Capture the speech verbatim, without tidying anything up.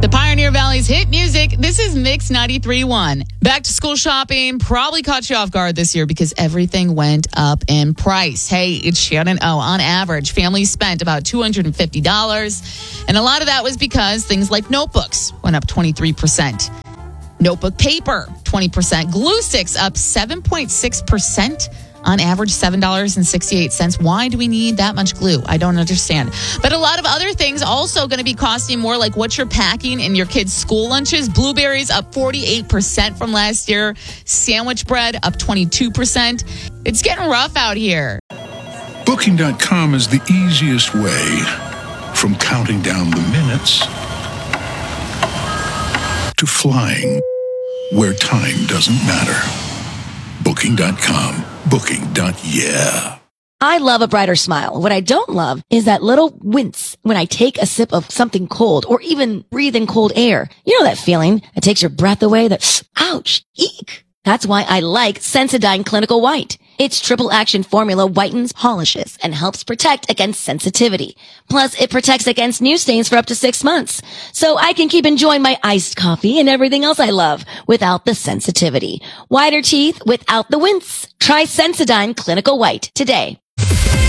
The Pioneer Valley's hit music. This is Mix ninety-three point one. Back to school shopping probably caught you off guard this year because everything went up in price. Hey, it's Shannon O. On average, families spent about two hundred fifty dollars. And a lot of that was because things like notebooks went up twenty-three percent. Notebook paper, twenty percent. Glue sticks up seven point six percent. On average, seven dollars and sixty-eight cents. Why do we need that much glue? I don't understand. But a lot of other things also going to be costing more, like what you're packing in your kids' school lunches. Blueberries up forty-eight percent from last year. Sandwich bread up twenty-two percent. It's getting rough out here. Booking dot com is the easiest way from counting down the minutes to flying where time doesn't matter. Booking dot com. Booking. Yeah. I love a brighter smile. What I don't love is that little wince when I take a sip of something cold or even breathe in cold air. You know that feeling that takes your breath away? That, ouch, eek. That's why I like Sensodyne Clinical White. Its triple action formula whitens, polishes, and helps protect against sensitivity. Plus, it protects against new stains for up to six months. So I can keep enjoying my iced coffee and everything else I love without the sensitivity. Whiter teeth without the wince. Try Sensodyne Clinical White today.